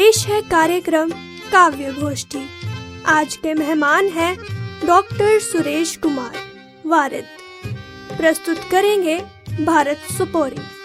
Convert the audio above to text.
पेश है कार्यक्रम काव्य गोष्ठी। आज के मेहमान हैं डॉक्टर सुरेश कुमार वारिद। प्रस्तुत करेंगे भारत सुपोरी।